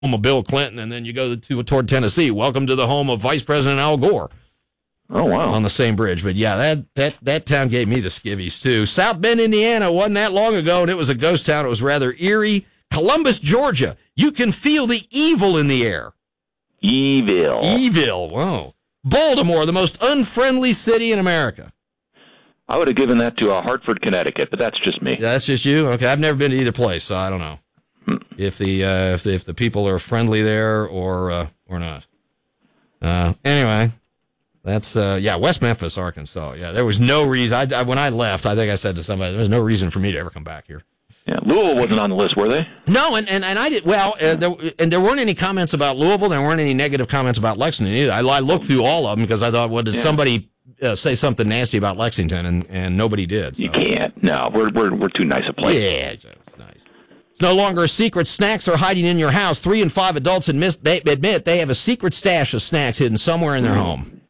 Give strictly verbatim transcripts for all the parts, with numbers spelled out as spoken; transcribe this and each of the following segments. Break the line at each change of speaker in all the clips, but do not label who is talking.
home of Bill Clinton, and then you go to, toward Tennessee. Welcome to the home of Vice President Al Gore.
Oh, wow.
On the same bridge. But, yeah, that, that, that town gave me the skivvies, too. South Bend, Indiana, wasn't that long ago, and it was a ghost town. It was rather eerie. Columbus, Georgia, you can feel the evil in the air.
Evil.
Evil, whoa. Baltimore, the most unfriendly city in America.
I would have given that to uh, Hartford, Connecticut, but that's just me.
Yeah, that's just you? Okay, I've never been to either place, so I don't know. If the uh, if the, if the people are friendly there or uh, or not. Uh, anyway, that's uh, yeah, West Memphis, Arkansas. Yeah, there was no reason. I, I, when I left, I think I said to somebody, there was no reason for me to ever come back here.
Yeah, Louisville wasn't on the list, were they?
No, and, and, and I did well. Uh, there, and there weren't any comments about Louisville. There weren't any negative comments about Lexington either. I, I looked through all of them because I thought, well, did yeah. somebody uh, say something nasty about Lexington? And, and nobody did. So.
You can't. No, we're we're we're too nice a place.
Yeah, it's nice. No longer a secret. Snacks are hiding in your house. Three in five adults admit they, admit they have a secret stash of snacks hidden somewhere in their mm. home.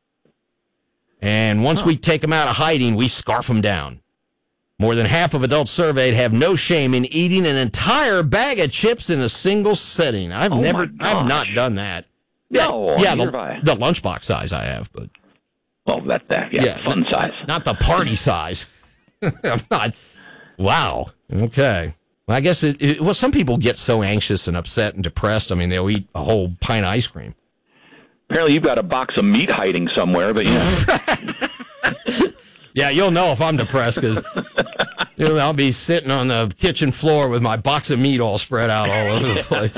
And once huh. we take them out of hiding, we scarf them down. More than half of adults surveyed have no shame in eating an entire bag of chips in a single sitting. I've
oh
never, I've not done that.
No,
yeah, yeah the, the lunchbox size I have, but
well, that that yeah, yeah fun
not,
size,
not the party size. I'm not. Wow. Okay. Well, I guess it, it. Well, some people get so anxious and upset and depressed. I mean, they'll eat a whole pint of ice cream.
Apparently, you've got a box of meat hiding somewhere, but yeah.
Yeah, you'll know if I'm depressed because you know, I'll be sitting on the kitchen floor with my box of meat all spread out all over the place.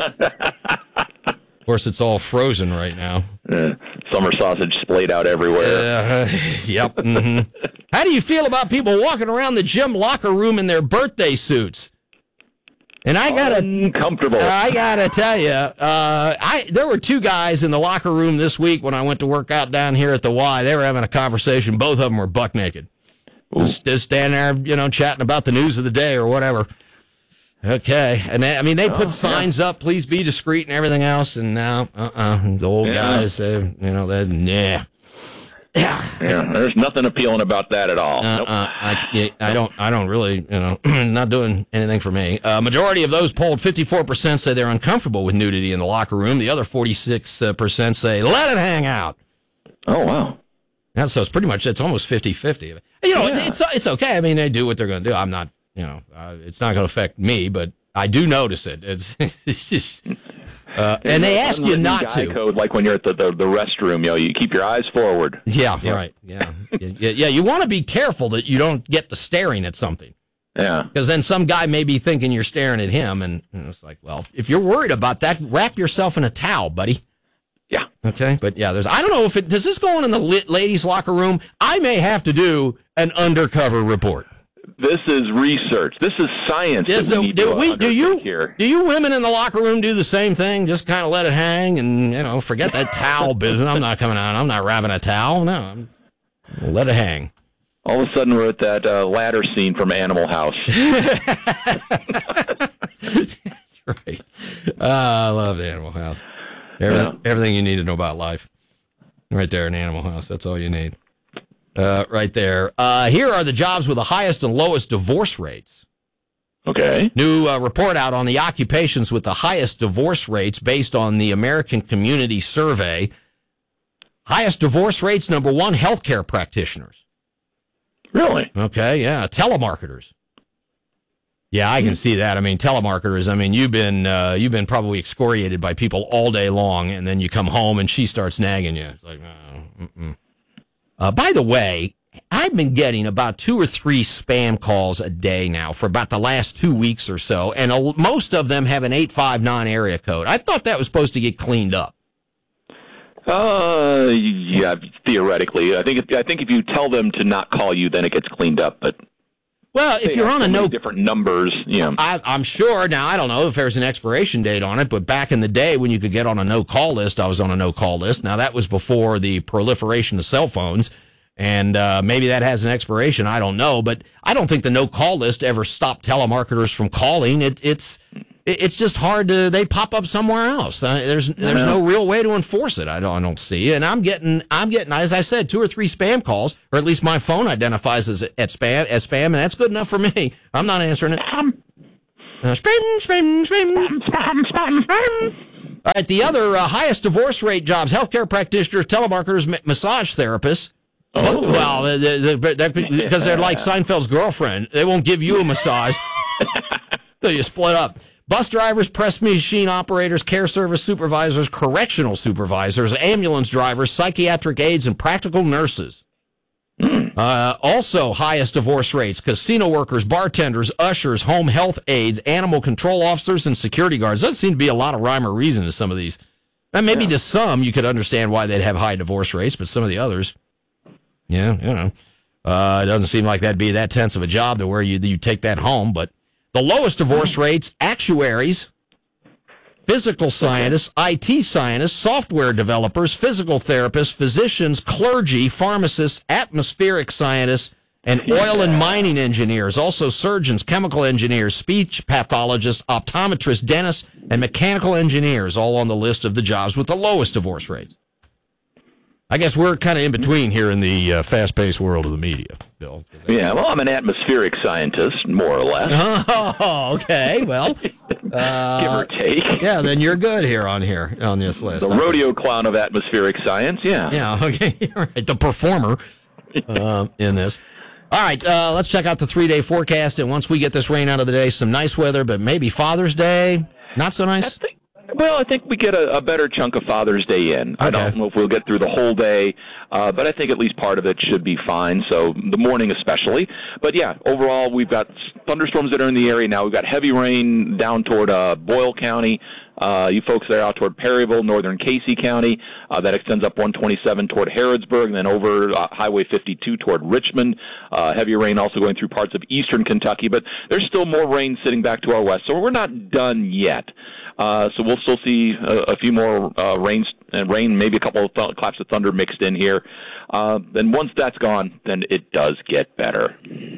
Of course, it's all frozen right now.
Uh, summer sausage splayed out everywhere.
Uh, yep. Mm-hmm. How do you feel about people walking around the gym locker room in their birthday suits? And I gotta
uncomfortable.
I gotta tell you, uh, I there were two guys in the locker room this week when I went to work out down here at the Y. They were having a conversation. Both of them were buck naked, just, just standing there, you know, chatting about the news of the day or whatever. Okay, and they, I mean they put oh, signs yeah. up, please be discreet and everything else. And now, uh, uh the old yeah. guys, they, you know, they nah.
Yeah. yeah, there's nothing appealing about that at all.
Uh,
nope.
uh, I, I don't, I don't really, you know, not doing anything for me. Uh, majority of those polled, fifty-four percent say they're uncomfortable with nudity in the locker room. The other forty-six percent say let it hang out.
Oh wow.
Yeah, so it's pretty much, it's almost fifty-fifty. You know, yeah. it's, it's it's okay. I mean, they do what they're going to do. I'm not, you know, uh, it's not going to affect me, but I do notice it. It's, it's just. Uh, and, and they ask you not to.
Code, like when you're at the, the, the restroom, you know, you keep your eyes forward.
Yeah, yeah. right. Yeah, yeah, yeah. You want to be careful that you don't get to staring at something.
Yeah.
Because then some guy may be thinking you're staring at him, and you know, it's like, well, if you're worried about that, wrap yourself in a towel, buddy.
Yeah.
Okay. But yeah, there's. I don't know if it does. This go on in the ladies' locker room? I may have to do an undercover report.
This is research. This is science.
Is
that
the,
we need
do
to
we? Do you?
Here.
Do you women in the locker room do the same thing? Just kind of let it hang, and you know, forget that towel business. I'm not coming out. I'm not wrapping a towel. No, I'm, let it hang.
All of a sudden, we're at that uh, ladder scene from Animal House.
That's right. Uh, I love the Animal House. Everything, yeah. everything you need to know about life, right there in Animal House. That's all you need. Uh, right there. Uh, here are the jobs with the highest and lowest divorce rates.
Okay.
New uh, report out on the occupations with the highest divorce rates based on the American Community Survey. Highest divorce rates, number one, healthcare practitioners.
Really?
Okay, yeah. Telemarketers. Yeah, I can see that. I mean, telemarketers, I mean, you've been uh, you've been probably excoriated by people all day long, and then you come home and she starts nagging you. It's like, oh, mm-mm. Uh, by the way, I've been getting about two or three spam calls a day now for about the last two weeks or so, and a, most of them have an eight five nine area code. I thought that was supposed to get cleaned up.
Uh, yeah, theoretically. I think if, I think if you tell them to not call you, then it gets cleaned up. But
well, if you're on
so
a no
different numbers, yeah, you know.
I, I'm sure. Now I don't know if there's an expiration date on it, but back in the day when you could get on a no call list, I was on a no call list. Now that was before the proliferation of cell phones, and uh, maybe that has an expiration. I don't know, but I don't think the no call list ever stopped telemarketers from calling. It, it's it's just hard to. They pop up somewhere else. Uh, there's there's
yeah.
no real way to enforce it. I don't I don't see. And I'm getting I'm getting as I said two or three spam calls, or at least my phone identifies as at spam as spam, and that's good enough for me. I'm not answering it. Uh, spam spam spam spam spam spam. All right, the other uh, highest divorce rate jobs, healthcare practitioners, telemarketers, ma- massage therapists.
Oh.
Well, they're, they're, they're, because they're like Seinfeld's girlfriend. They won't give you a massage. So you split up. Bus drivers, press machine operators, care service supervisors, correctional supervisors, ambulance drivers, psychiatric aides, and practical nurses. Uh, also highest divorce rates, casino workers, bartenders, ushers, home health aides, animal control officers, and security guards. Doesn't seem to be a lot of rhyme or reason to some of these. And maybe yeah. to some you could understand why they'd have high divorce rates, but some of the others, yeah, you know, uh, it doesn't seem like that'd be that tense of a job to where you you take that home. But the lowest divorce rates, actuaries, physical scientists, I T scientists, software developers, physical therapists, physicians, clergy, pharmacists, atmospheric scientists, and oil and mining engineers. Also surgeons, chemical engineers, speech pathologists, optometrists, dentists, and mechanical engineers, all on the list of the jobs with the lowest divorce rates. I guess we're kind of in between here in the uh, fast-paced world of the media, Bill.
Yeah, well, I'm an atmospheric scientist, more or less.
Oh, okay. Well, uh,
give or take.
Yeah, then you're good here on here on this list.
The rodeo clown of atmospheric science. Yeah.
Yeah. Okay. All right. The performer uh, in this. All right. Uh, let's check out the three-day forecast, and once we get this rain out of the day, some nice weather, but maybe Father's Day not so nice.
Well, I think we get a, a better chunk of Father's Day in. Okay. I don't know if we'll get through the whole day, uh, but I think at least part of it should be fine, so the morning especially. But, yeah, overall, we've got thunderstorms that are in the area now. We've got heavy rain down toward uh, Boyle County. Uh, you folks there out toward Perryville, northern Casey County. Uh, that extends up one twenty-seven toward Harrodsburg, and then over uh, Highway fifty-two toward Richmond. Uh, heavy rain also going through parts of eastern Kentucky, but there's still more rain sitting back to our west, so we're not done yet. Uh, so we'll still see a, a few more uh, rains and rain, maybe a couple of th- claps of thunder mixed in here. Uh, then once that's gone, then it does get better.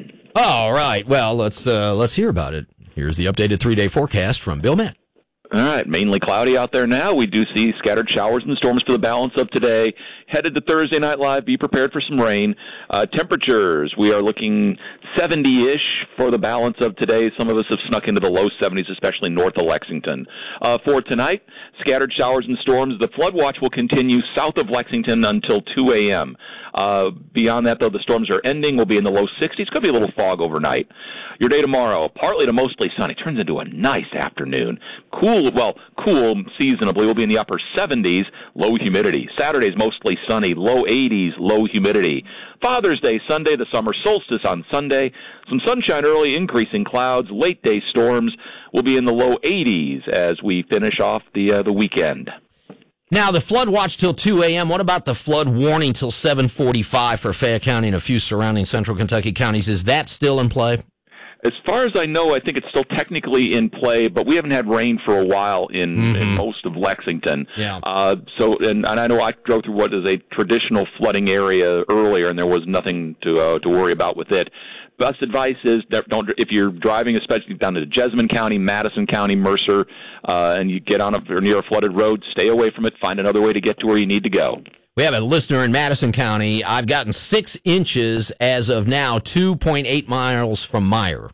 All right. Well, let's uh, let's hear about it. Here's the updated three-day forecast from Bill Matt.
All right, mainly cloudy out there now. We do see scattered showers and storms for the balance of today. Headed to Thursday Night Live, be prepared for some rain. Uh, temperatures, we are looking seventy-ish for the balance of today. Some of us have snuck into the low seventies, especially north of Lexington. Uh, for tonight, scattered showers and storms. The flood watch will continue south of Lexington until two a.m. Uh, beyond that, though, the storms are ending. We'll be in the low sixties. Could be a little fog overnight. Your day tomorrow, partly to mostly sunny, turns into a nice afternoon. Cool, well, cool seasonably. We'll be in the upper seventies, low humidity. Saturday's mostly sunny, low eighties, low humidity. Father's Day, Sunday, the summer solstice on Sunday. Some sunshine early, increasing clouds, late day storms. We'll be in the low eighties as we finish off the uh, the weekend.
Now, the flood watch till two a.m. What about the flood warning till seven forty-five for Fayette County and a few surrounding central Kentucky counties? Is that still in play?
As far as I know, I think it's still technically in play, but we haven't had rain for a while in, mm-hmm. in most of Lexington.
Yeah.
Uh, so, and, and I know I drove through what is a traditional flooding area earlier, and there was nothing to uh, to worry about with it. Best advice is that don't if you're driving, especially down to Jessamine County, Madison County, Mercer, uh, and you get on a or near a flooded road, stay away from it. Find another way to get to where you need to go.
We have a listener in Madison County. I've gotten six inches as of now, two point eight miles from Meyer.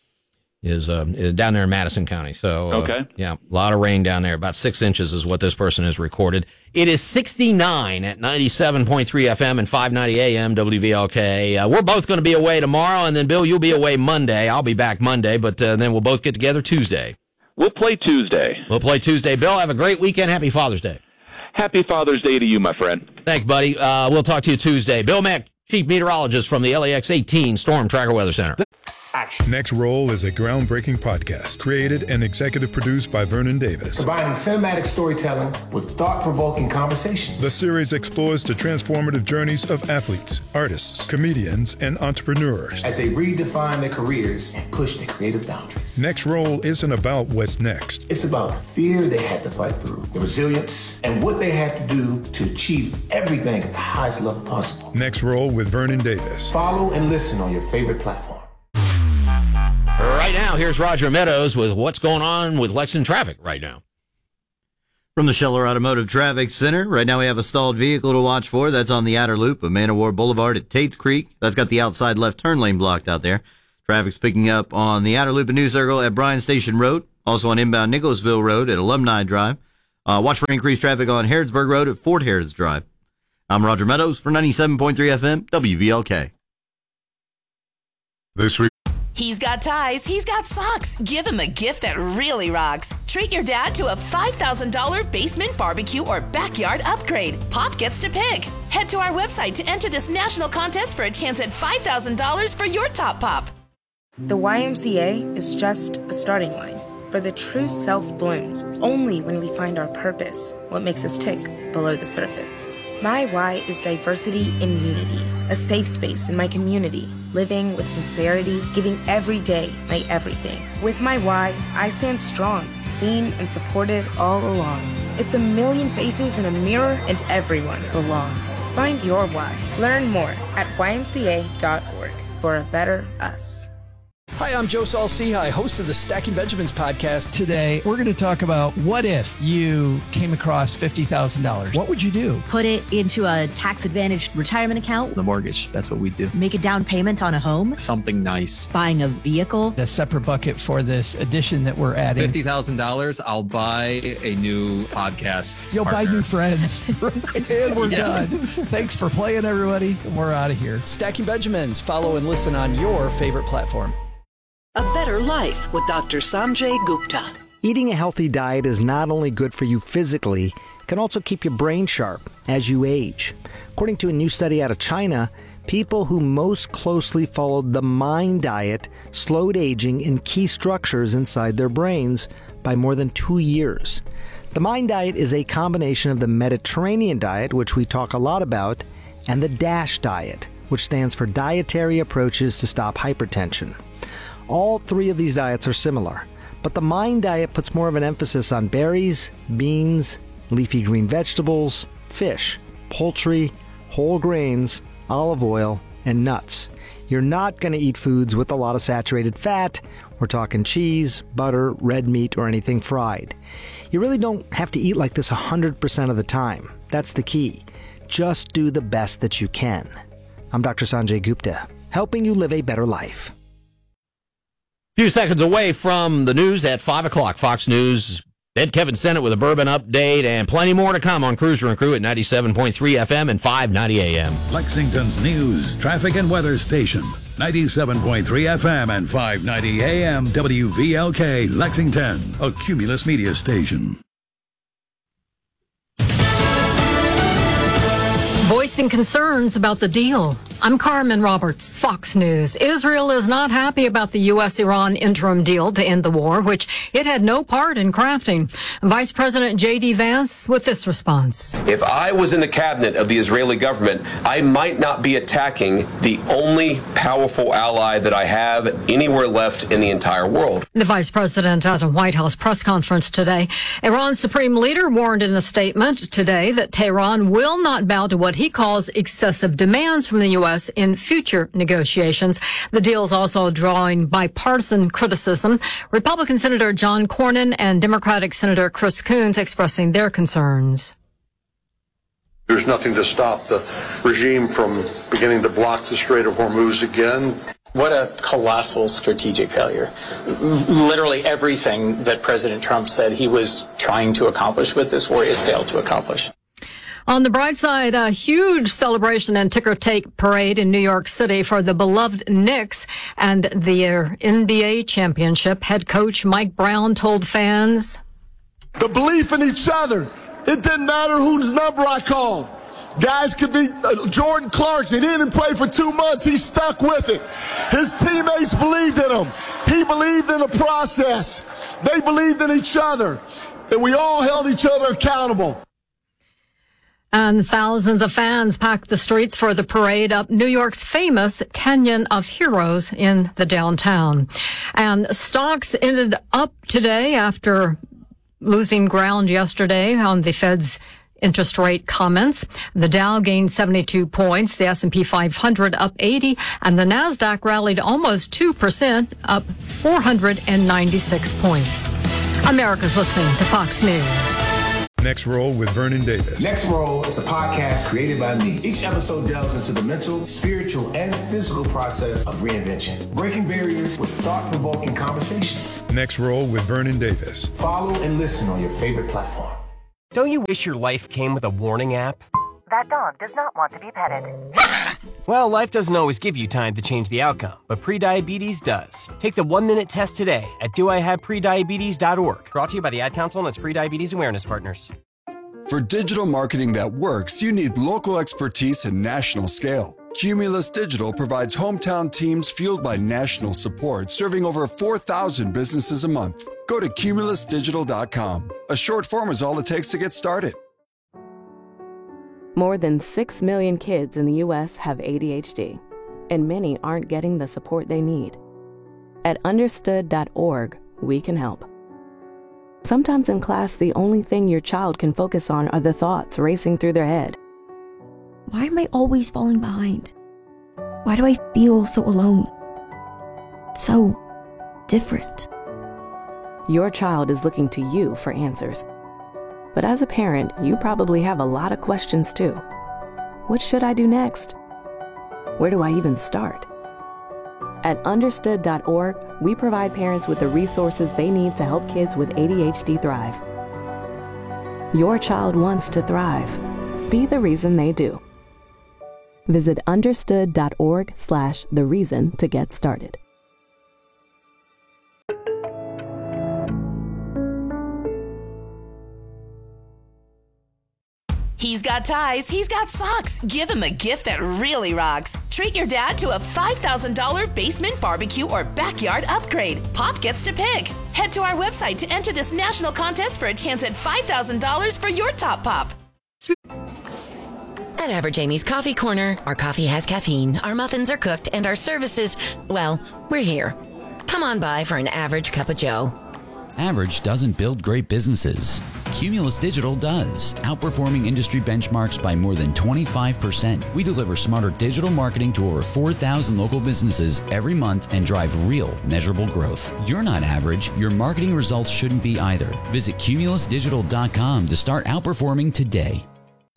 Is, uh, is down there in Madison County. So, uh,
okay.
yeah, a lot of rain down there. About six inches is what this person has recorded. It is sixty-nine at ninety-seven point three F M and five ninety A M W V L K. Uh, we're both going to be away tomorrow, and then, Bill, you'll be away Monday. I'll be back Monday, but uh, then we'll both get together Tuesday.
We'll play Tuesday.
We'll play Tuesday. Bill, have a great weekend. Happy Father's Day.
Happy Father's Day to you, my friend.
Thanks, buddy. Uh, we'll talk to you Tuesday. Bill Mack, Chief Meteorologist from the L A X eighteen Storm Tracker Weather Center.
Action. Next Roll is a groundbreaking podcast created and executive produced by Vernon Davis.
Combining cinematic storytelling with thought-provoking conversations.
The series explores the transformative journeys of athletes, artists, comedians, and entrepreneurs
as they redefine their careers and push their creative boundaries.
Next Roll isn't about what's next.
It's about the fear they had to fight through, the resilience, and what they had to do to achieve everything at the highest level possible.
Next Roll with Vernon Davis.
Follow and listen on your favorite platform.
Right now, here's Roger Meadows with what's going on with Lexington traffic right now.
From the Scheller Automotive Traffic Center, right now we have a stalled vehicle to watch for. That's on the outer loop of Man o' War Boulevard at Tate's Creek. That's got the outside left turn lane blocked out there. Traffic's picking up on the outer loop of New Circle at Bryan Station Road. Also on inbound Nicholsville Road at Alumni Drive. Uh, watch for increased traffic on Harrodsburg Road at Fort Harrods Drive. I'm Roger Meadows for ninety-seven point three F M, W V L K.
This week.
He's got ties, he's got socks. Give him a gift that really rocks. Treat your dad to a five thousand dollars basement barbecue or backyard upgrade. Pop gets to pick. Head to our website to enter this national contest for a chance at five thousand dollars for your top pop.
The Y M C A is just a starting line, for the true self blooms only when we find our purpose, what makes us tick below the surface. My Y is diversity and unity, a safe space in my community, living with sincerity, giving every day my everything. With my Y, I stand strong, seen and supported all along. It's a million faces in a mirror and everyone belongs. Find your Y. Learn more at Y M C A dot org for a better us.
Hi, I'm Joe Saul-Sehy, host of the Stacking Benjamins podcast.
Today, we're going to talk about what if you came across fifty thousand dollars. What would you do?
Put it into a tax-advantaged retirement account.
The mortgage, that's what we do.
Make a down payment on a home.
Something nice.
Buying a vehicle.
A separate bucket for this addition that we're adding.
fifty thousand dollars, I'll buy a new podcast
You'll
partner.
buy new friends. And we're yeah. done. Thanks for playing, everybody. We're out of here.
Stacking Benjamins. Follow and listen on your favorite platform.
A Better Life with Doctor Sanjay Gupta.
Eating a healthy diet is not only good for you physically, it can also keep your brain sharp as you age. According to a new study out of China, people who most closely followed the MIND diet slowed aging in key structures inside their brains by more than two years. The MIND diet is a combination of the Mediterranean diet, which we talk a lot about, and the DASH diet, which stands for Dietary Approaches to Stop Hypertension. All three of these diets are similar, but the MIND diet puts more of an emphasis on berries, beans, leafy green vegetables, fish, poultry, whole grains, olive oil, and nuts. You're not going to eat foods with a lot of saturated fat. We're talking cheese, butter, red meat, or anything fried. You really don't have to eat like this one hundred percent of the time. That's the key. Just do the best that you can. I'm Doctor Sanjay Gupta, helping you live a better life.
Few seconds away from the news at five o'clock. Fox News, Ed Kevin Sennett with a bourbon update and plenty more to come on Cruiser and Crew at ninety-seven point three F M and five ninety A M.
Lexington's news, traffic, and weather station. ninety-seven point three F M and five ninety A M W V L K, Lexington, a Cumulus media station.
Voicing concerns about the deal. I'm Carmen Roberts, Fox News. Israel is not happy about the U S Iran interim deal to end the war, which it had no part in crafting. Vice President J D. Vance with this response.
If I was in the cabinet of the Israeli government, I might not be attacking the only powerful ally that I have anywhere left in the entire world.
The vice president at a White House press conference today. Iran's supreme leader warned in a statement today that Tehran will not bow to what he calls excessive demands from the U S in future negotiations. The deal is also drawing bipartisan criticism. Republican Senator John Cornyn and Democratic Senator Chris Coons expressing their concerns.
There's nothing to stop the regime from beginning to block the Strait of Hormuz again.
What a colossal strategic failure. Literally everything that President Trump said he was trying to accomplish with this war has failed to accomplish.
On the bright side, a huge celebration and ticker tape parade in New York City for the beloved Knicks and their N B A championship. Head coach Mike Brown told fans,
"The belief in each other. It didn't matter whose number I called. Guys could be uh, Jordan Clarkson. He didn't play for two months. He stuck with it. His teammates believed in him. He believed in the process. They believed in each other. And we all held each other accountable."
And thousands of fans packed the streets for the parade up New York's famous Canyon of Heroes in the downtown. And stocks ended up today after losing ground yesterday on the Fed's interest rate comments. The Dow gained seventy-two points, the S and P five hundred up eighty, and the Nasdaq rallied almost two percent, up four hundred ninety-six points. America's listening to Fox News.
Next Roll with Vernon Davis.
Next Roll is a podcast created by me. Each episode delves into the mental, spiritual, and physical process of reinvention, breaking barriers with thought-provoking conversations.
Next Roll with Vernon Davis.
Follow and listen on your favorite platform.
Don't you wish your life came with a warning app?
That dog does not want to be petted.
Well, life doesn't always give you time to change the outcome, but prediabetes does. Take the one-minute test today at do I have prediabetes dot org. Brought to you by the Ad Council and its Prediabetes Awareness Partners.
For digital marketing that works, you need local expertise and national scale. Cumulus Digital provides hometown teams fueled by national support, serving over four thousand businesses a month. Go to cumulus digital dot com. A short form is all it takes to get started.
More than six million kids in the U S have A D H D, and many aren't getting the support they need. At understood dot org, we can help. Sometimes in class, the only thing your child can focus on are the thoughts racing through their head.
Why am I always falling behind? Why do I feel so alone? So different.
Your child is looking to you for answers. But as a parent, you probably have a lot of questions too. What should I do next? Where do I even start? At understood dot org, we provide parents with the resources they need to help kids with A D H D thrive. Your child wants to thrive. Be the reason they do. Visit understood dot org slash the reason to get started.
He's got ties, he's got socks. Give him a gift that really rocks. Treat your dad to a five thousand dollars basement barbecue or backyard upgrade. Pop gets to pick. Head to our website to enter this national contest for a chance at five thousand dollars for your top pop.
At Average Amy's Coffee Corner, our coffee has caffeine, our muffins are cooked, and our services, well, we're here. Come on by for an average cup of joe.
Average doesn't build great businesses. Cumulus Digital does, outperforming industry benchmarks by more than twenty-five percent. We deliver smarter digital marketing to over four thousand local businesses every month and drive real, measurable growth. You're not average. Your marketing results shouldn't be either. Visit cumulus digital dot com to start outperforming today.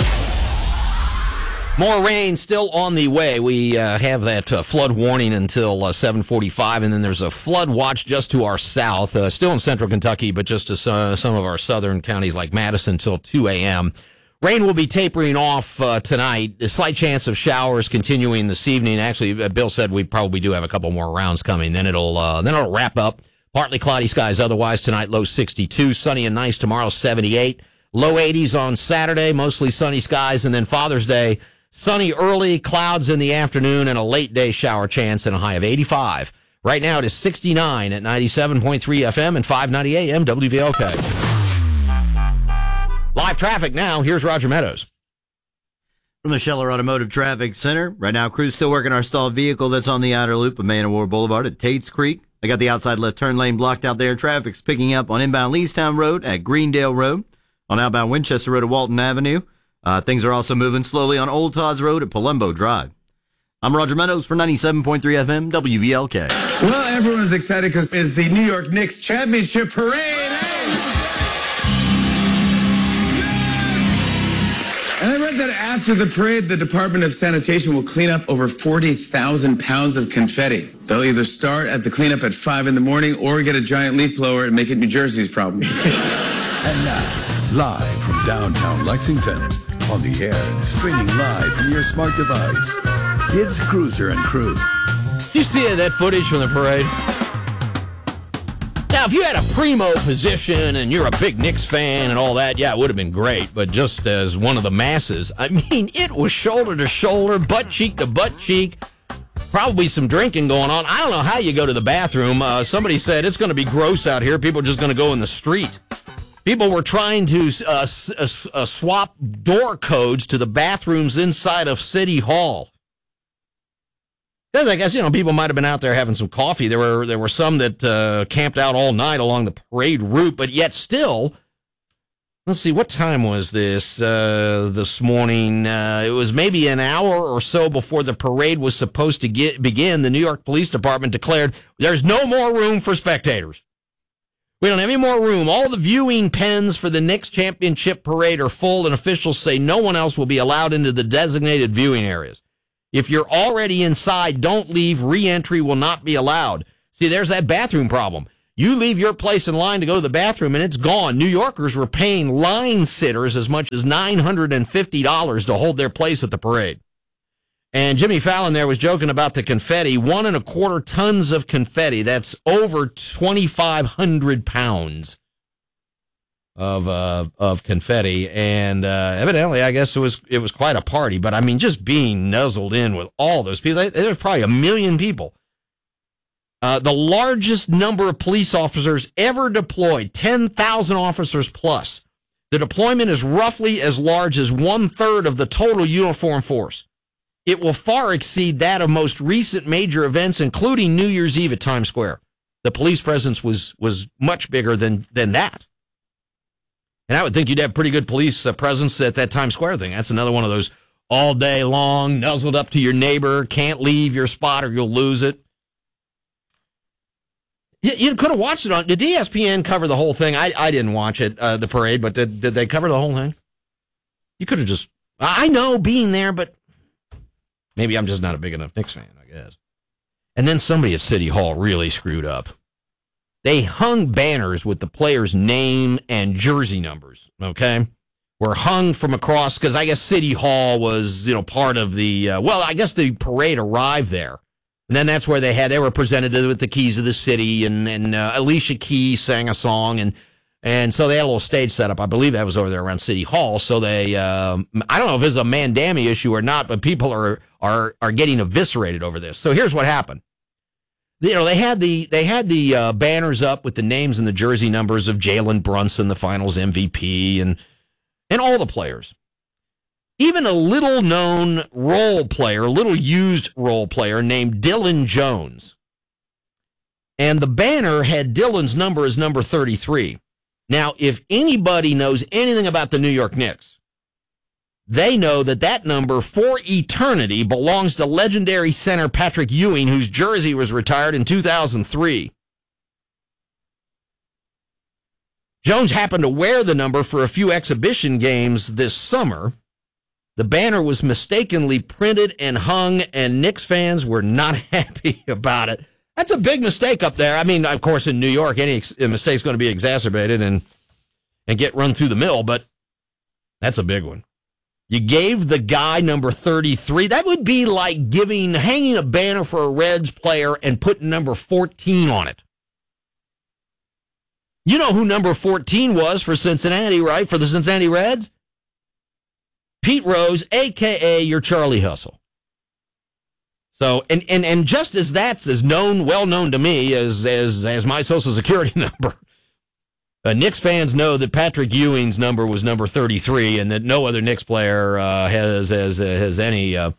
More rain still on the way. We uh, have that uh, flood warning until uh, seven forty-five, and then there's a flood watch just to our south, uh, still in central Kentucky, but just to uh, some of our southern counties like Madison till two a.m. Rain will be tapering off uh, tonight. A slight chance of showers continuing this evening. Actually, uh, Bill said we probably do have a couple more rounds coming. Then it'll uh, then it'll wrap up. Partly cloudy skies otherwise tonight, low sixty-two. Sunny and nice tomorrow, seventy-eight. Low eighties on Saturday, mostly sunny skies, and then Father's Day, sunny early, clouds in the afternoon, and a late day shower chance and a high of eighty-five. Right now it is sixty-nine at ninety-seven point three F M and five ninety A M W V L K. Live traffic now. Here's Roger Meadows.
From the Scheller Automotive Traffic Center. Right now, crews still working our stalled vehicle that's on the outer loop of Man of War Boulevard at Tates Creek. They got the outside left turn lane blocked out there. Traffic's picking up on inbound Leestown Road at Greendale Road, on outbound Winchester Road at Walton Avenue. Uh, things are also moving slowly on Old Todd's Road at Palumbo Drive. I'm Roger Meadows for ninety-seven point three F M W V L K.
Well, everyone's excited because it's the New York Knicks championship parade. And I read that after the parade, the Department of Sanitation will clean up over forty thousand pounds of confetti. They'll either start at the cleanup at five in the morning or get a giant leaf blower and make it New Jersey's problem.
And now, live from downtown Lexington, on the air and streaming live from your smart device, it's Cruiser and Crew.
Did you see that footage from the parade? Now, if you had a primo position and you're a big Knicks fan and all that, yeah, it would have been great. But just as one of the masses, I mean, it was shoulder to shoulder, butt cheek to butt cheek. Probably some drinking going on. I don't know how you go to the bathroom. Uh, somebody said it's going to be gross out here. People are just going to go in the street. People were trying to uh, s- uh, swap door codes to the bathrooms inside of City Hall. Because I guess, you know, people might have been out there having some coffee. There were there were some that uh, camped out all night along the parade route, but yet still, let's see, what time was this uh, this morning? Uh, it was maybe an hour or so before the parade was supposed to get, begin. The New York Police Department declared there's no more room for spectators. We don't have any more room. All the viewing pens for the Knicks championship parade are full, and officials say no one else will be allowed into the designated viewing areas. If you're already inside, don't leave. Re-entry will not be allowed. See, there's that bathroom problem. You leave your place in line to go to the bathroom, and it's gone. New Yorkers were paying line sitters as much as nine hundred fifty dollars to hold their place at the parade. And Jimmy Fallon there was joking about the confetti. One and a quarter tons of confetti. That's over twenty-five hundred pounds of uh, of confetti. And uh, evidently, I guess it was it was quite a party. But, I mean, just being nuzzled in with all those people. There was probably a million people. Uh, the largest number of police officers ever deployed, ten thousand officers plus. The deployment is roughly as large as one-third of the total uniformed force. It will far exceed that of most recent major events, including New Year's Eve at Times Square. The police presence was was much bigger than, than that. And I would think you'd have pretty good police uh, presence at that Times Square thing. That's another one of those all day long, nuzzled up to your neighbor, can't leave your spot or you'll lose it. You, you could have watched it on. Did E S P N cover the whole thing? I, I didn't watch it, uh, the parade, but did, did they cover the whole thing? You could have just. I know being there, but maybe I'm just not a big enough Knicks fan, I guess. And then somebody at City Hall really screwed up. They hung banners with the players' name and jersey numbers, okay? Were hung from across, because I guess City Hall was, you know, part of the, uh, well, I guess the parade arrived there. And then that's where they had, they were presented with the keys of the city, and, and uh, Alicia Keys sang a song, and and so they had a little stage set up. I believe that was over there around City Hall. So they, um, I don't know if it's a Mandami issue or not, but people are are are getting eviscerated over this. So here's what happened. You know, they had the they had the uh, banners up with the names and the jersey numbers of Jalen Brunson, the Finals M V P, and and all the players. Even a little-known role player, a little-used role player named Dylan Jones. And the banner had Dylan's number as number thirty-three. Now, if anybody knows anything about the New York Knicks, they know that that number for eternity belongs to legendary center Patrick Ewing, whose jersey was retired in two thousand three. Jones happened to wear the number for a few exhibition games this summer. The banner was mistakenly printed and hung, and Knicks fans were not happy about it. That's a big mistake up there. I mean, of course, in New York, any ex- mistake's going to be exacerbated and and get run through the mill, but that's a big one. You gave the guy number thirty-three. That would be like giving, hanging a banner for a Reds player and putting number fourteen on it. You know who number fourteen was for Cincinnati, right? For the Cincinnati Reds? Pete Rose, a k a your Charlie Hustle. So, and, and, and just as that's as known, well known to me as, as, as my Social Security number, uh, Knicks fans know that Patrick Ewing's number was number thirty-three, and that no other Knicks player uh, has, has, has any, uh,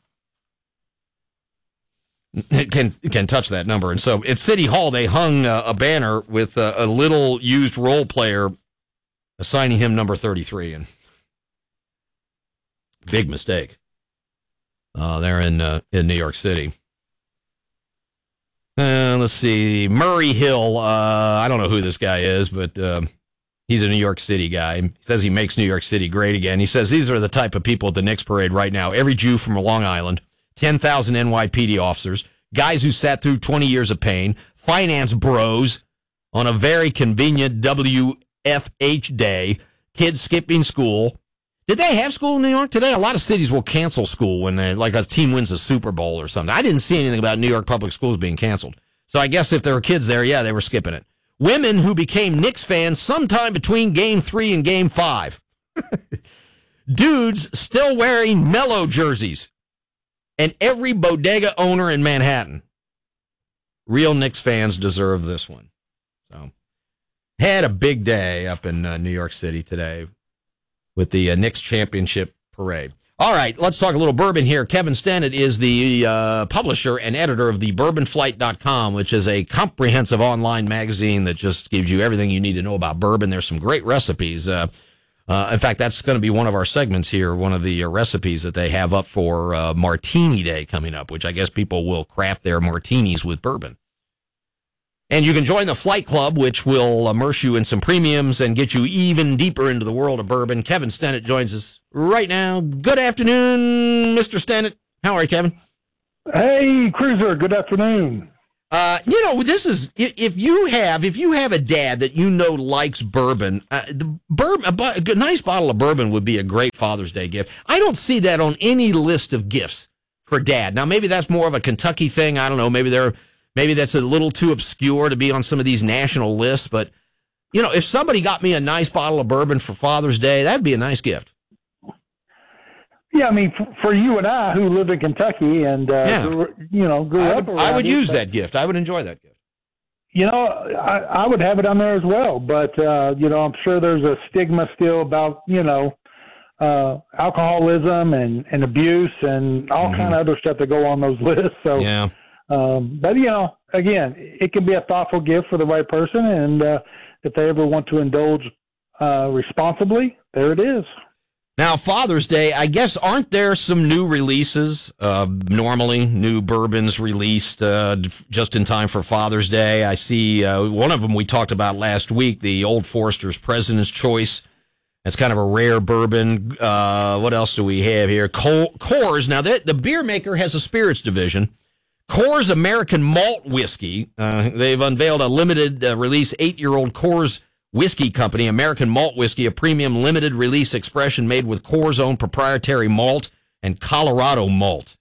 can, can touch that number. And so at City Hall, they hung uh, a banner with uh, a little used role player assigning him number thirty-three, and big mistake. Uh, they're in uh, in New York City. Uh, let's see. Murray Hill. Uh, I don't know who this guy is, but uh, he's a New York City guy. He says he makes New York City great again. He says these are the type of people at the Knicks parade right now. Every Jew from Long Island, ten thousand N Y P D officers, guys who sat through twenty years of pain, finance bros on a very convenient W F H day, kids skipping school. Did they have school in New York today? A lot of cities will cancel school when they, like a team wins a Super Bowl or something. I didn't see anything about New York public schools being canceled. So I guess if there were kids there, yeah, they were skipping it. Women who became Knicks fans sometime between game three and game five. Dudes still wearing Mellow jerseys. And every bodega owner in Manhattan. Real Knicks fans deserve this one. So, had a big day up in uh, New York City today with the uh, Knicks championship parade. All right, let's talk a little bourbon here. Kevin Stennett is the uh, publisher and editor of the bourbon flight dot com, which is a comprehensive online magazine that just gives you everything you need to know about bourbon. There's some great recipes. Uh, uh, in fact, that's going to be one of our segments here, one of the uh, recipes that they have up for uh, Martini Day coming up, which I guess people will craft their martinis with bourbon. And you can join the Flight Club, which will immerse you in some premiums and get you even deeper into the world of bourbon. Kevin Stennett joins us right now. Good afternoon, Mister Stennett. How are you, Kevin?
Hey, Cruiser. Good afternoon.
Uh, you know, this is if you have if you have a dad that you know likes bourbon, uh, the bourbon a, a nice bottle of bourbon would be a great Father's Day gift. I don't see that on any list of gifts for dad. Now, maybe that's more of a Kentucky thing. I don't know. Maybe they're maybe that's a little too obscure to be on some of these national lists. But you know, if somebody got me a nice bottle of bourbon for Father's Day, that'd be a nice gift.
Yeah, I mean, for, for you and I who live in Kentucky and, uh,
Yeah.
grew, you know, grew
I
up
would,
around
I would
it,
use
but,
that gift. I would enjoy that gift.
You know, I, I would have it on there as well. But, uh, you know, I'm sure there's a stigma still about, you know, uh, alcoholism and, and abuse and all
Mm-hmm.
kind of other stuff that go on those lists. So,
Yeah.
um, but, you know, again, it can be a thoughtful gift for the right person. And uh, if they ever want to indulge uh, responsibly, there it is.
Now, Father's Day, I guess, aren't there some new releases? Uh, normally, new bourbons released uh, just in time for Father's Day. I see uh, one of them we talked about last week, the Old Forester's President's Choice. That's kind of a rare bourbon. Uh, what else do we have here? Co- Coors. Now, the beer maker has a spirits division. Coors American Malt Whiskey. Uh, they've unveiled a limited uh, release eight-year-old Coors Whiskey Company, American Malt Whiskey, a premium limited release expression made with Coors' own proprietary malt and Colorado malt.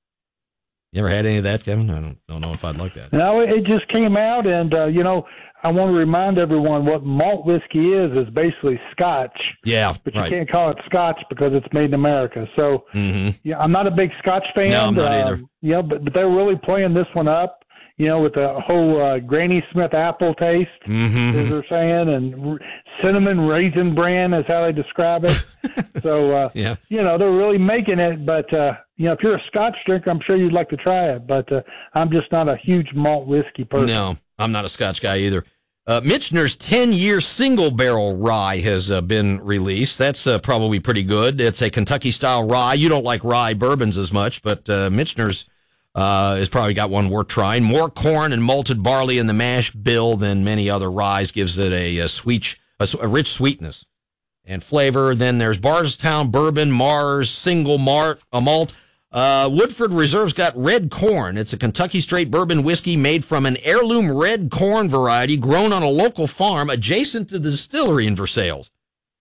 You ever had any of that, Kevin? I don't, don't know if I'd like that.
No, it just came out, and, uh, you know, I want to remind everyone what malt whiskey is, is basically Scotch.
Yeah,
But you
right.
can't call it Scotch because it's made in America. So,
Mm-hmm.
yeah, I'm not a big Scotch fan.
No, I'm not
uh,
either.
You know, but, but they're really playing this one up, you know, with the whole uh, Granny Smith apple taste,
Mm-hmm.
as they're saying, and r- cinnamon raisin bran is how they describe it. so, uh,
Yeah.
you know, they're really making it. But, uh, you know, if you're a Scotch drinker, I'm sure you'd like to try it. But uh, I'm just not a huge malt whiskey person.
No, I'm not a Scotch guy either. Uh, Michener's ten-year single-barrel rye has uh, been released. That's uh, probably pretty good. It's a Kentucky-style rye. You don't like rye bourbons as much, but uh, Michener's uh, has probably got one worth trying. More corn and malted barley in the mash bill than many other ryes gives it a, a sweet, a, a rich sweetness and flavor. Then there's Bardstown Bourbon, Mars Single Malt, a malt. Uh, Woodford Reserve's got red corn. It's a Kentucky straight bourbon whiskey made from an heirloom red corn variety grown on a local farm adjacent to the distillery in Versailles.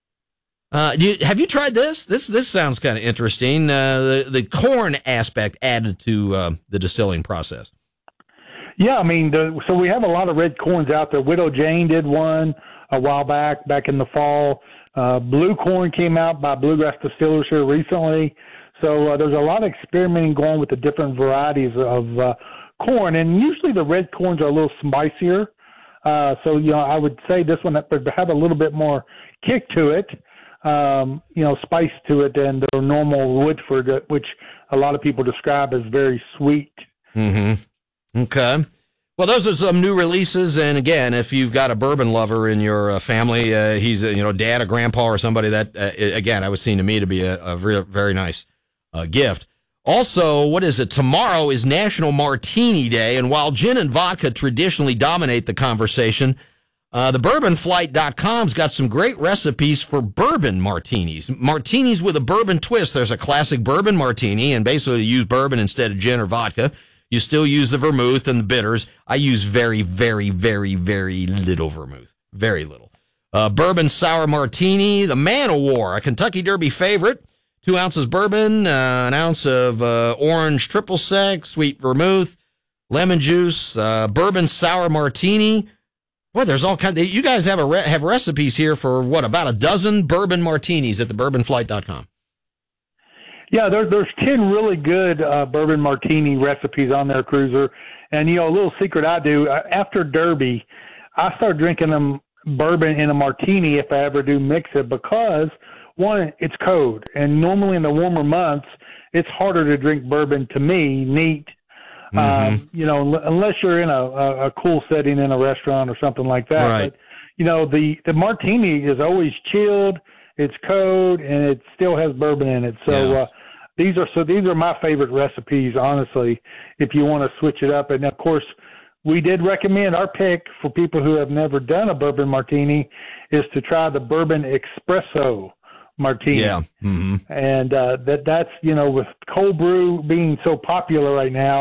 Uh, do you, have you tried this? This this sounds kind of interesting. Uh, the the corn aspect added to uh, the distilling process.
Yeah, I mean, the, so we have a lot of red corns out there. Widow Jane did one a while back, back in the fall. Uh, blue corn came out by Bluegrass Distillers here recently. So uh, there's a lot of experimenting going with the different varieties of uh, corn, and usually the red corns are a little spicier. Uh, so, you know, I would say this one would have a little bit more kick to it, um, you know, spice to it than the normal Woodford, which a lot of people describe as very sweet.
Mm-hmm. Okay. Well, those are some new releases, and again, if you've got a bourbon lover in your uh, family, uh, he's a, you know, dad, a grandpa, or somebody that, uh, again, I was seen to me to be a, a very, very nice uh, gift. Also, what is it? Tomorrow is National Martini Day, and while gin and vodka traditionally dominate the conversation, uh, the bourbon flight dot com's got some great recipes for bourbon martinis. Martinis with a bourbon twist. There's a classic bourbon martini, and basically you use bourbon instead of gin or vodka. You still use the vermouth and the bitters. I use very, very, very, very little vermouth. Very little. Uh, bourbon sour martini, the Man o' War, a Kentucky Derby favorite. Two ounces bourbon, uh, an ounce of uh, orange triple sec, sweet vermouth, lemon juice, uh, bourbon sour martini. Boy, there's all kinds. Of, you guys have a re- have recipes here for what, about a dozen bourbon martinis at the bourbon flight dot com.
Yeah, there, there's ten really good uh, bourbon martini recipes on there, Cruiser. And, you know, a little secret I do, uh, after Derby, I start drinking them bourbon in a martini if I ever do mix it because, one, it's cold. And normally in the warmer months, it's harder to drink bourbon, to me, neat.
Mm-hmm.
Um, you know, unless you're in a, a, a cool setting in a restaurant or something like that.
Right.
But, you know, the, the martini is always chilled, it's cold, and it still has bourbon in it. So,
Yeah.
uh, These are so. These are my favorite recipes, honestly. If you want to switch it up, and of course, we did recommend our pick for people who have never done a bourbon martini is to try the bourbon espresso martini.
Yeah. Mm-hmm.
And uh, that that's you know with cold brew being so popular right now,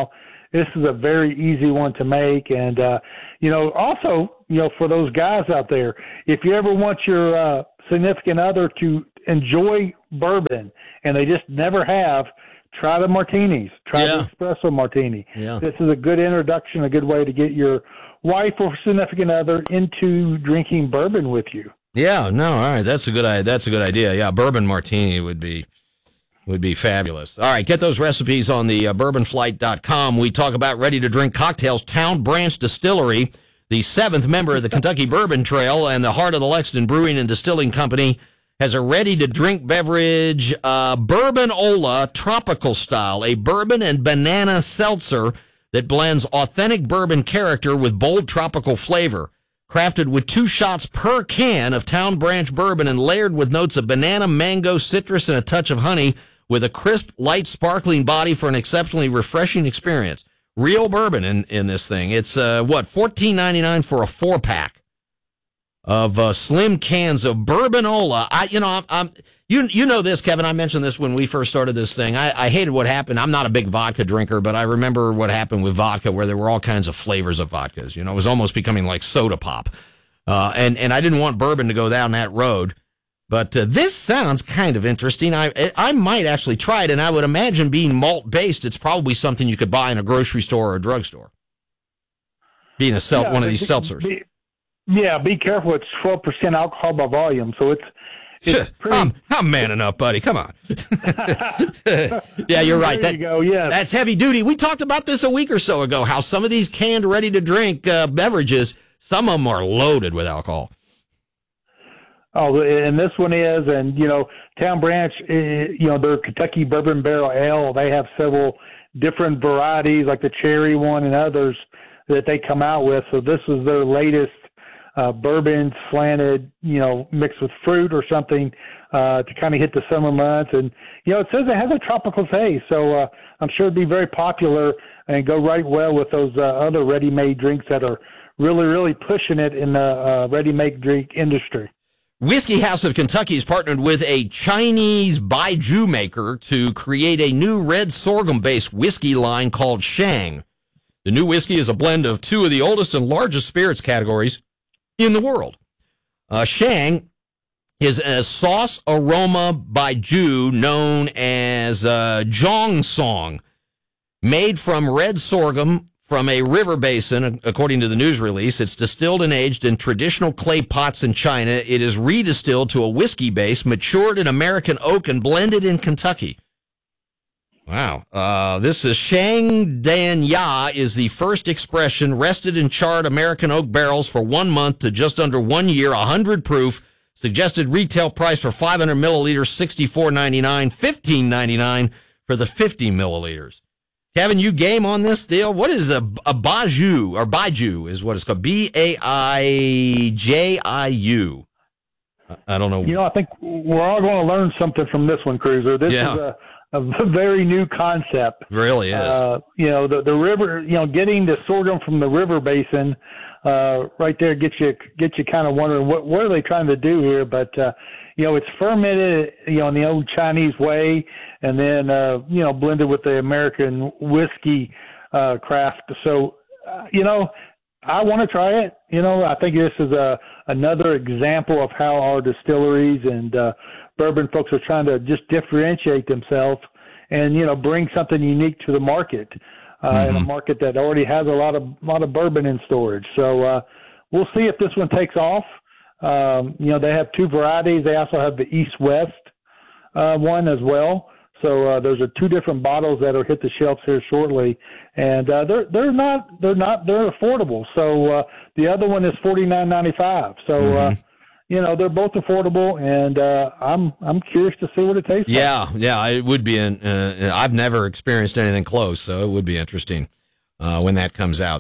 this is a very easy one to make. And, uh, you know, also, you know, for those guys out there, if you ever want your uh, significant other to enjoy bourbon and they just never have, try the martinis. Try
yeah.
the espresso martini.
Yeah.
This is a good introduction, a good way to get your wife or significant other into drinking bourbon with you.
Yeah, no, all right, that's a good idea. That's a good idea. Yeah, bourbon martini would be would be fabulous. All right, get those recipes on the uh, bourbon flight dot com. We talk about ready-to-drink cocktails. Town Branch Distillery, the seventh member of the Kentucky Bourbon Trail and the heart of the Lexington Brewing and Distilling Company, has a ready-to-drink beverage, uh, Bourbon-Ola Tropical Style, a bourbon and banana seltzer that blends authentic bourbon character with bold tropical flavor. Crafted with two shots per can of Town Branch bourbon and layered with notes of banana, mango, citrus, and a touch of honey, with a crisp, light, sparkling body for an exceptionally refreshing experience. Real bourbon in, in this thing. It's, uh, what, fourteen ninety-nine for a four-pack of uh, slim cans of Bourbon-Ola. I, you know, I'm, I'm, you, you know this, Kevin. I mentioned this when we first started this thing. I, I hated what happened. I'm not a big vodka drinker, but I remember what happened with vodka, where there were all kinds of flavors of vodkas. You know, it was almost becoming like soda pop. Uh, and, and I didn't want bourbon to go down that road. But uh, this sounds kind of interesting. I I might actually try it, and I would imagine being malt-based, it's probably something you could buy in a grocery store or a drugstore. Being a sel-
yeah,
one of these
be,
seltzers.
Be, yeah, be careful. It's twelve percent alcohol by volume, so it's it's pretty...
I'm, I'm manning up, buddy. Come on. Yeah, you're right.
There
That,
you go, yes.
That's heavy duty. We talked about this a week or so ago, how some of these canned ready-to-drink uh, beverages, some of them are loaded with alcohol.
Oh, and this one is, and, you know, Town Branch, you know, their Kentucky Bourbon Barrel Ale, they have several different varieties, like the cherry one and others that they come out with. So this is their latest uh, bourbon slanted, you know, mixed with fruit or something uh, to kind of hit the summer months. And, you know, it says it has a tropical taste. So uh, I'm sure it'd be very popular and go right well with those uh, other ready-made drinks that are really, really pushing it in the uh, ready-made drink industry.
Whiskey House of Kentucky has partnered with a Chinese baijiu maker to create a new red sorghum-based whiskey line called Shang. The new whiskey is a blend of two of the oldest and largest spirits categories in the world. Uh, Shang is a sauce aroma baijiu known as uh, Zhongsong, made from red sorghum from a river basin, according to the news release. It's distilled and aged in traditional clay pots in China. It is redistilled to a whiskey base, matured in American oak, and blended in Kentucky. Wow. Uh, this is Shang Dan Ya is the first expression, rested in charred American oak barrels for one month to just under one year, one hundred proof. Suggested retail price for five hundred milliliters, sixty-four ninety-nine, fifteen ninety-nine for the fifty milliliters. Kevin, you game on this deal? What is a, a baijiu, or baijiu is what it's called, B A I J I U. I don't know.
You know, I think we're all going to learn something from this one, Cruiser. This
yeah.
is a, a very new concept.
It really is.
Uh, you know, the, the river, you know, getting the sorghum from the river basin uh, right there gets you, gets you kind of wondering what, what are they trying to do here? But, uh, you know, it's fermented, you know, in the old Chinese way, and then, uh, you know, blended with the American whiskey uh, craft. So, uh, you know, I want to try it. You know, I think this is a another example of how our distilleries and uh, bourbon folks are trying to just differentiate themselves and, you know, bring something unique to the market, uh, mm-hmm. in a market that already has a lot of lot of bourbon in storage. So uh, we'll see if this one takes off. Um, you know, they have two varieties. They also have the East-West uh, one as well. So uh, those are two different bottles that'll hit the shelves here shortly, and uh, they're they're not they're not they're affordable. So uh, the other one is forty-nine ninety-five. So mm-hmm. uh, you know, they're both affordable, and uh, I'm I'm curious to see what it tastes
yeah,
like.
Yeah, yeah, it would be. An, uh, I've never experienced anything close, so it would be interesting uh, when that comes out.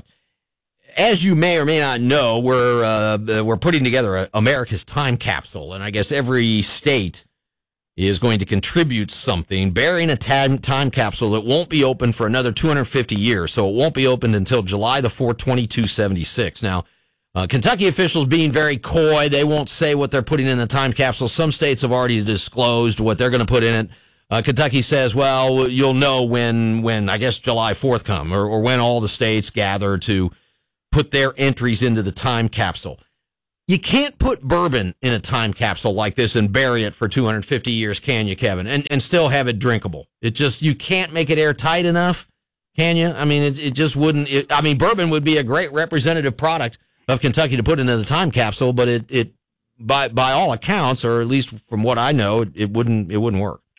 As you may or may not know, we're uh, we're putting together a, America's time capsule, and I guess every state is going to contribute something, bearing a time, time capsule that won't be open for another two hundred fifty years. So it won't be opened until July the fourth, twenty-two seventy-six. Now, uh, Kentucky officials being very coy, they won't say what they're putting in the time capsule. Some states have already disclosed what they're going to put in it. Uh, Kentucky says, well, you'll know when, when I guess July fourth come, or, or when all the states gather to put their entries into the time capsule. You can't put bourbon in a time capsule like this and bury it for two hundred fifty years, can you, Kevin? And and still have it drinkable. It just, you can't make it airtight enough, can you? I mean, it, it just wouldn't. It, I mean, bourbon would be a great representative product of Kentucky to put into the time capsule, but it, it by by all accounts, or at least from what I know, it, it wouldn't it wouldn't work.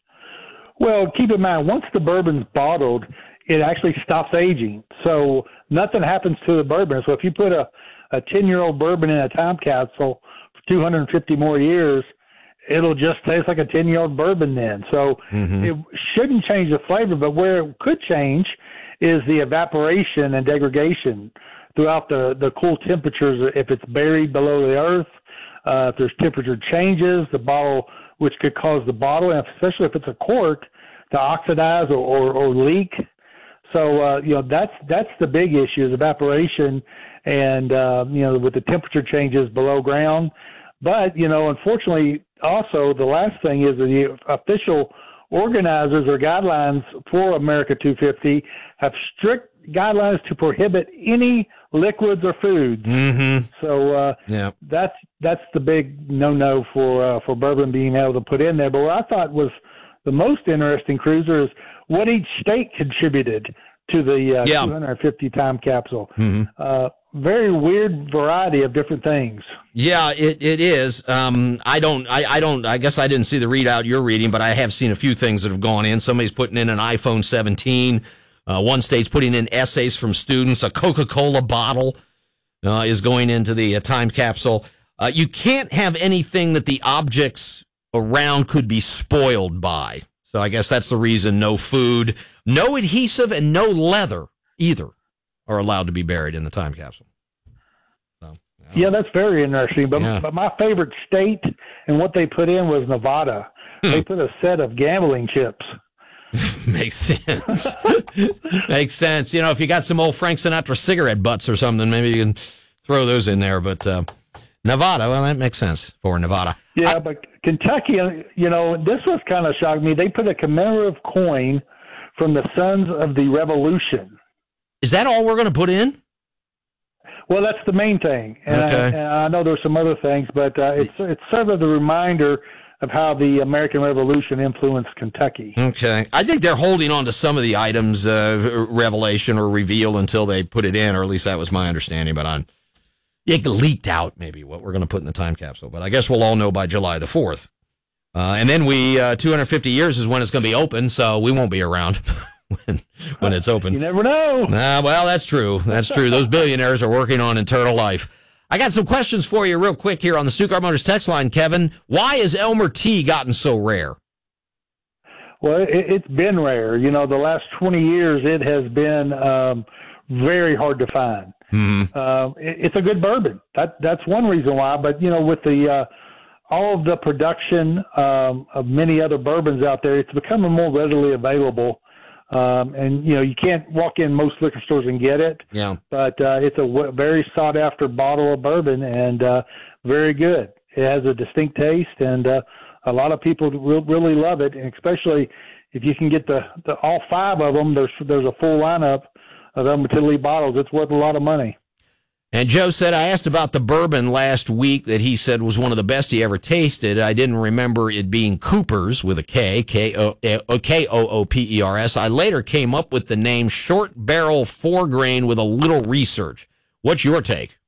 Well, keep in mind, once the bourbon's bottled, it actually stops aging. So nothing happens to the bourbon. So if you put a, a ten-year-old bourbon in a time capsule for two hundred fifty more years, it'll just taste like a ten-year-old bourbon then. So mm-hmm. it shouldn't change the flavor, but where it could change is the evaporation and degradation throughout the, the cool temperatures. If it's buried below the earth, uh, if there's temperature changes, the bottle, which could cause the bottle, and especially if it's a cork, to oxidize or, or, or leak. So, uh, you know, that's that's the big issue is evaporation and, uh, you know, with the temperature changes below ground. But, you know, unfortunately, also the last thing is the official organizers or guidelines for America two fifty have strict guidelines to prohibit any liquids or foods.
Mm-hmm.
So uh,
yeah.
that's that's the big no-no for uh, for bourbon being able to put in there. But what I thought was the most interesting, Cruiser, is what each state contributed to the uh,
yeah.
two hundred fifty time capsule.
Mm-hmm.
Uh, very weird variety of different things.
Yeah, it, it is. Um, I don't, I, I don't, I guess I didn't see the readout you're reading, but I have seen a few things that have gone in. Somebody's putting in an iPhone seventeen. Uh, one state's putting in essays from students. A Coca-Cola bottle uh, is going into the uh, time capsule. Uh, you can't have anything that the objects around could be spoiled by. So I guess that's the reason no food, no adhesive, and no leather either are allowed to be buried in the time capsule. So,
yeah, that's very interesting. But,
yeah.
but my favorite state and what they put in was Nevada. They put a set of gambling chips.
Makes sense. Makes sense. You know, if you got some old Frank Sinatra cigarette butts or something, maybe you can throw those in there. But uh, Nevada, well, that makes sense for Nevada.
Yeah,
I,
but Kentucky, you know, this was kind of shocked me. They put a commemorative coin from the Sons of the Revolution.
Is that all we're going to put in?
Well, that's the main thing. And,
okay.
I, and I know there's some other things, but uh, it's it's sort of the reminder of how the American Revolution influenced Kentucky.
Okay. I think they're holding on to some of the items, uh, revelation or reveal, until they put it in, or at least that was my understanding. But on, it leaked out maybe what we're going to put in the time capsule. But I guess we'll all know by July the fourth. Uh, and then we, uh, two hundred fifty years is when it's going to be open, so we won't be around when when it's open.
You never know.
Uh, well, that's true. That's true. Those billionaires are working on eternal life. I got some questions for you real quick here on the Stuttgart Motors text line, Kevin. Why has Elmer Tea gotten so rare?
Well, it, it's been rare. You know, the last twenty years, it has been um, very hard to find.
Mm-hmm.
Uh, it, it's a good bourbon. That That's one reason why. But, you know, with the uh, all of the production um, of many other bourbons out there, it's becoming more readily available. Um, and, you know, you can't walk in most liquor stores and get it.
Yeah.
But uh, it's a w- very sought-after bottle of bourbon and uh, very good. It has a distinct taste, and uh, a lot of people re- really love it, and especially if you can get the, the all five of them. There's there's a full lineup of Elmer Tea bottles. It's worth a lot of money.
And Joe said, I asked about the bourbon last week that he said was one of the best he ever tasted. I didn't remember it being Cooper's with a K, K O O P E R S. I later came up with the name Short Barrel Four Grain with a little research. What's your take?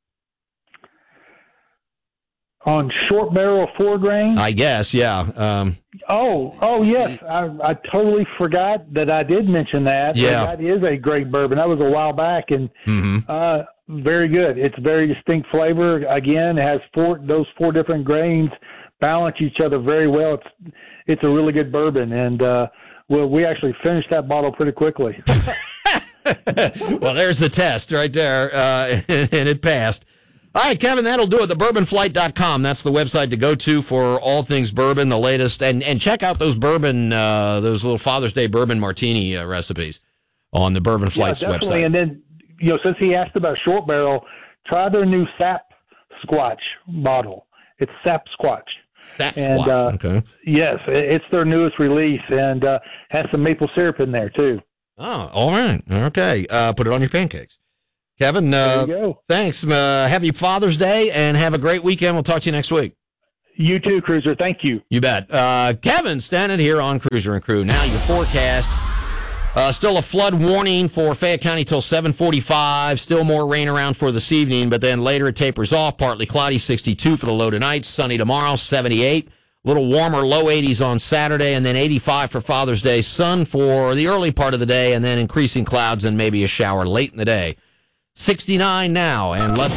On Short Barrel Four Grain?
I guess, yeah. Um,
oh, oh yes. I, I totally forgot that I did mention that.
Yeah.
That is a great bourbon. That was a while back, and
mm-hmm.
uh, very good. It's very distinct flavor. Again, it has four those four different grains balance each other very well. It's it's a really good bourbon, and uh, well, we actually finished that bottle pretty quickly.
Well, there's the test right there, uh, and it passed. All right, Kevin, that'll do it. the bourbon flight dot com. That's the website to go to for all things bourbon, the latest, and, and check out those bourbon, uh, those little Father's Day bourbon martini uh, recipes on the Bourbon Flight's
yeah, definitely.
website.
And then, you know, since he asked about Short Barrel, try their new Sap Squatch bottle. It's Sap Squatch.
Sasquatch.
And, uh,
okay.
Yes, it's their newest release, and uh, has some maple syrup in there too.
Oh, all right. Okay. Uh, put it on your pancakes. Kevin, uh,
there you go.
Thanks. Uh, happy Father's Day, and have a great weekend. We'll talk to you next week.
You too, Cruiser. Thank you.
You bet. Uh, Kevin standing here on Cruiser and Crew. Now your forecast. Uh, still a flood warning for Fayette County till seven forty-five. Still more rain around for this evening, but then later it tapers off. Partly cloudy, sixty-two for the low tonight. Sunny tomorrow, seventy-eight. A little warmer, low eighties on Saturday, and then eighty-five for Father's Day. Sun for the early part of the day, and then increasing clouds and maybe a shower late in the day. sixty-nine now, and let's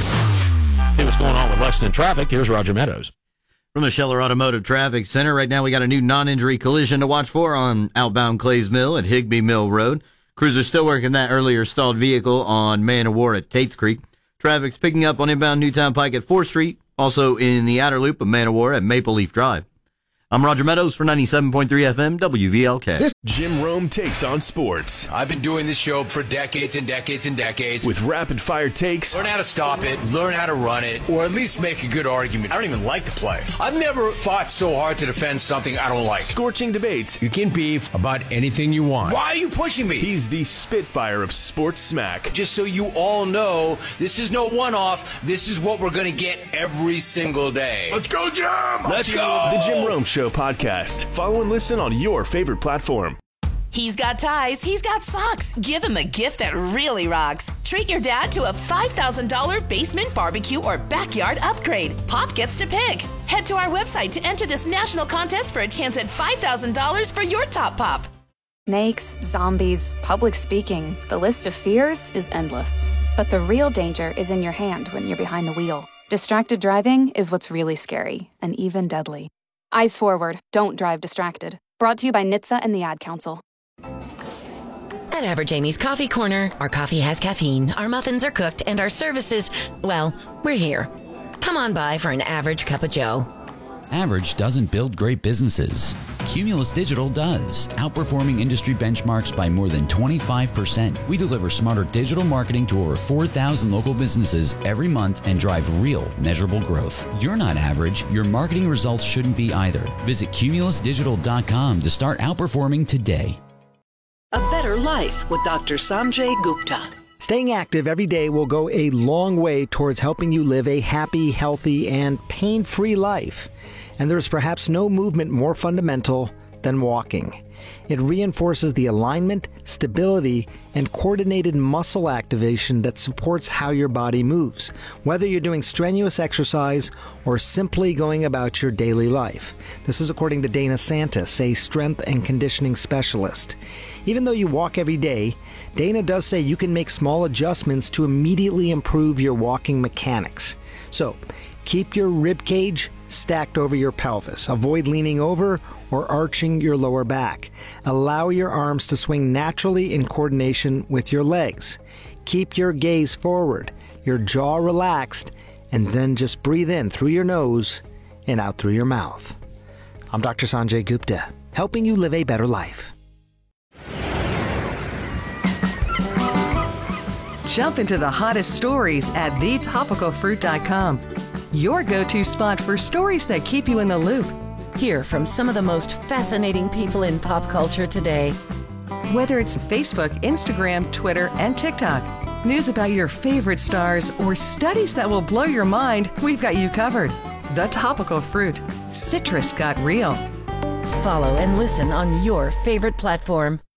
see what's going on with Lexington traffic. Here's Roger Meadows.
From the Scheller Automotive Traffic Center, right now we got a new non-injury collision to watch for on outbound Clays Mill at Higbee Mill Road. Crews are still working that earlier stalled vehicle on Man of War at Tates Creek. Traffic's picking up on inbound Newtown Pike at fourth Street, also in the outer loop of Man of War at Maple Leaf Drive. I'm Roger Meadows for ninety-seven point three F M W V L K.
Jim Rome takes on sports.
I've been doing this show for decades and decades and decades.
With rapid-fire takes.
Learn how to stop it, learn how to run it, or at least make a good argument. I don't even like to play. I've never fought so hard to defend something I don't like.
Scorching debates.
You can beef about anything you want. Why are you pushing me?
He's the Spitfire of sports smack.
Just so you all know, this is no one-off. This is what we're going to get every single day.
Let's go, Jim!
Let's go!
The Jim Rome Show podcast. Follow and listen on your favorite platform.
He's got ties, he's got socks. Give him a gift that really rocks. Treat your dad to a five thousand dollars basement barbecue or backyard upgrade. Pop gets to pick. Head to our website to enter this national contest for a chance at five thousand dollars for your top pop.
Snakes, zombies, public speaking. The list of fears is endless. But the real danger is in your hand when you're behind the wheel. Distracted driving is what's really scary and even deadly. Eyes forward, don't drive distracted. Brought to you by N H T S A and the Ad Council.
At Average Amy's Coffee Corner, our coffee has caffeine, our muffins are cooked, and our services, well, we're here. Come on by for an average cup of joe.
Average doesn't build great businesses. Cumulus Digital does, outperforming industry benchmarks by more than twenty-five percent. We deliver smarter digital marketing to over four thousand local businesses every month and drive real, measurable growth. You're not average. Your marketing results shouldn't be either. Visit cumulus digital dot com to start outperforming today.
A better life with Doctor Sanjay Gupta.
Staying active every day will go a long way towards helping you live a happy, healthy, and pain-free life. And there is perhaps no movement more fundamental than walking. It reinforces the alignment, stability, and coordinated muscle activation that supports how your body moves, whether you're doing strenuous exercise or simply going about your daily life. This is according to Dana Santis, a strength and conditioning specialist. Even though you walk every day, Dana does say you can make small adjustments to immediately improve your walking mechanics. So, keep your rib cage stacked over your pelvis. Avoid leaning over or arching your lower back. Allow your arms to swing naturally in coordination with your legs. Keep your gaze forward, your jaw relaxed, and then just breathe in through your nose and out through your mouth. I'm Doctor Sanjay Gupta, helping you live a better life.
Jump into the hottest stories at the topical fruit dot com. Your go-to spot for stories that keep you in the loop.
Hear from some of the most fascinating people in pop culture today.
Whether it's Facebook, Instagram, Twitter, and TikTok, news about your favorite stars, or studies that will blow your mind, we've got you covered. The Topical Fruit. Citrus got real.
Follow and listen on your favorite platform.